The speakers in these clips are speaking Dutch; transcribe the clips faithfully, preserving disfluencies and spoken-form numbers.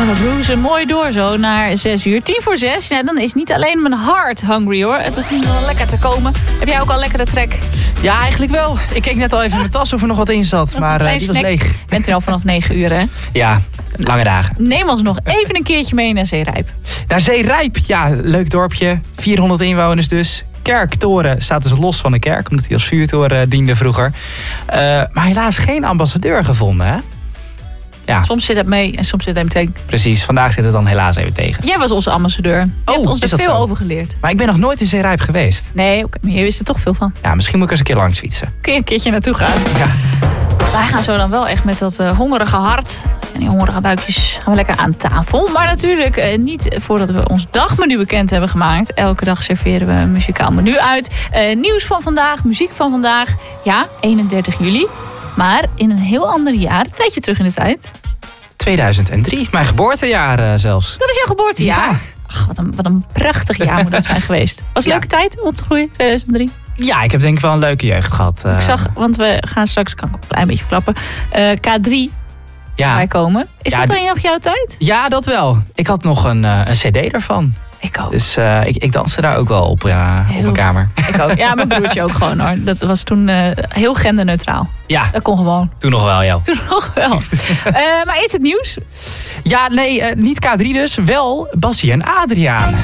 Nou, we broezen mooi door zo naar zes uur. Tien voor zes, ja, dan is niet alleen mijn hart hungry hoor. Het begint wel lekker te komen. Heb jij ook al lekkere trek? Ja, eigenlijk wel. Ik keek net al even in mijn tas of er nog wat in zat. Maar uh, die was leeg. Je bent er al vanaf negen uur hè? Ja, lange dagen. Neem ons nog even een keertje mee naar Zeerijp. Naar Zeerijp, ja, leuk dorpje. vierhonderd inwoners dus. Kerktoren staat dus los van de kerk, omdat hij als vuurtoren diende vroeger. Uh, maar helaas geen ambassadeur gevonden, hè? Ja. Soms zit het mee en soms zit het hem tegen. Precies, vandaag zit het dan helaas even tegen. Jij was onze ambassadeur. Je oh, hebt ons er veel zo? over geleerd. Maar ik ben nog nooit in Zeerijp geweest. Nee, okay, maar je wist er toch veel van. Ja, misschien moet ik eens een keer langs fietsen. Kun je een keertje naartoe gaan? Ja. Wij gaan zo dan wel echt met dat uh, hongerige hart en die hongerige buikjes gaan we lekker aan tafel. Maar natuurlijk uh, niet voordat we ons dagmenu bekend hebben gemaakt. Elke dag serveren we een muzikaal menu uit. Uh, nieuws van vandaag, muziek van vandaag. Ja, eenendertig juli. Maar in een heel ander jaar, een tijdje terug in de tijd. tweeduizend drie, mijn geboortejaar uh, zelfs. Dat is jouw geboortejaar? Ja. Ach, wat een, wat een prachtig jaar moet dat zijn geweest. Was een ja. leuke tijd om op te groeien, tweeduizend drie? Ja, ik heb denk ik wel een leuke jeugd gehad. Uh... Ik zag, want we gaan straks, kan ik ook een klein beetje klappen, uh, K drie ja. bij komen. Is ja, dat dan d- nog jouw tijd? Ja, dat wel. Ik had nog een, uh, een cd ervan. Ik ook. Dus uh, ik, ik danste daar ook wel op, uh, op mijn kamer. Ik ook. Ja, mijn broertje ook gewoon hoor. Dat was toen uh, heel genderneutraal. Ja. Dat kon gewoon. Toen nog wel, ja. Toen nog wel. uh, maar eerst het nieuws. Ja, nee, uh, niet K drie dus. Wel Bassie en Adriaan.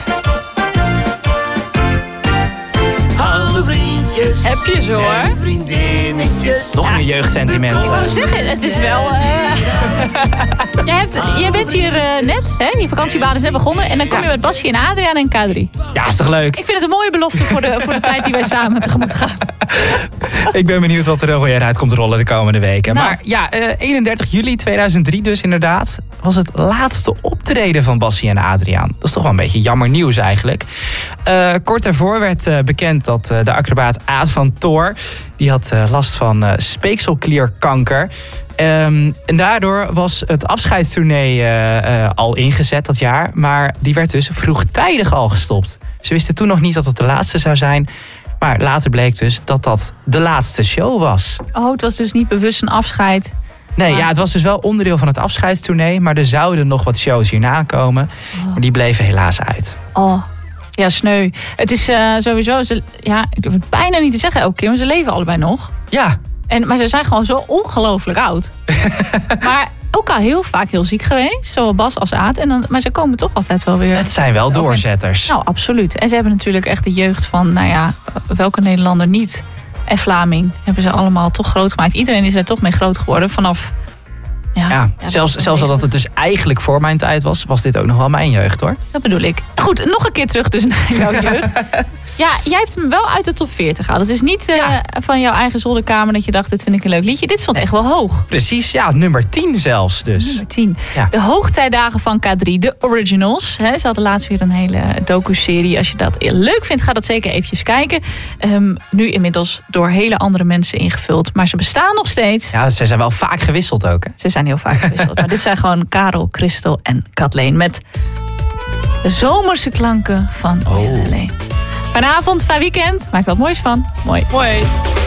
Hallo vriendjes. Heb je zo hoor. En vriendinnetjes. Nog meer jeugdsentiment. Ik wou zeggen, het is wel... Uh... jij, hebt, jij bent hier uh, net, hè? Je vakantiebaan is net begonnen. En dan kom je Ja. met Bassie en Adriaan en K drie. Ja, is toch leuk? Ik vind het een mooie belofte voor de, voor de tijd die wij samen tegemoet gaan. Ik ben benieuwd wat er weer uit komt rollen de komende weken. Nou. Maar ja, uh, eenendertig juli tweeduizend drie dus inderdaad, was het laatste optreden van Bassie en Adriaan. Dat is toch wel een beetje jammer nieuws eigenlijk. Uh, kort daarvoor werd uh, bekend dat uh, de acrobaat Aad van Toor, die had uh, last van uh, speekselklierkanker. Um, en daardoor was het afscheidstournee uh, uh, al ingezet dat jaar. Maar die werd dus vroegtijdig al gestopt. Ze wisten toen nog niet dat het de laatste zou zijn. Maar later bleek dus dat dat de laatste show was. Oh, het was dus niet bewust een afscheid. Nee, Maar- ja, het was dus wel onderdeel van het afscheidstournee. Maar er zouden nog wat shows hierna komen. Maar die bleven helaas uit. Oh, ja, sneu. Het is uh, sowieso... Ze, ja, ik durf het bijna niet te zeggen elke keer, maar ze leven allebei nog. Ja, En, maar ze zijn gewoon zo ongelooflijk oud. Maar ook al heel vaak heel ziek geweest. Zowel Bas als Aad. En dan, maar ze komen toch altijd wel weer... het zijn wel doorzetters. Nou, absoluut. En ze hebben natuurlijk echt de jeugd van... Nou ja, welke Nederlander niet? En Vlaming hebben ze allemaal toch groot gemaakt. Iedereen is er toch mee groot geworden vanaf... Ja, Ja, ja, zelfs, dat- zelfs al dat het dus eigenlijk voor mijn tijd was, was dit ook nog wel mijn jeugd hoor. Dat bedoel ik. Goed, nog een keer terug dus naar jouw jeugd. Ja, jij hebt hem wel uit de top veertig gehaald. Het is niet uh, Ja. van jouw eigen zolderkamer dat je dacht, dit vind ik een leuk liedje. Dit stond echt wel hoog. Precies, ja, nummer tien zelfs dus. Nummer tien. Ja. De hoogtijdagen van K drie, de originals. Hè, ze hadden laatst weer een hele docu-serie. Als je dat leuk vindt, ga dat zeker eventjes kijken. Um, nu inmiddels door hele andere mensen ingevuld. Maar ze bestaan nog steeds. Ja, ze zijn wel vaak gewisseld ook hè. Ze zijn heel vaak gewisseld. Maar dit zijn gewoon Karel, Christel en Kathleen. Met de zomerse klanken van Oh. Oei Alleen. Vanavond, fijn weekend. Maak er wat moois van. Mooi. Mooi.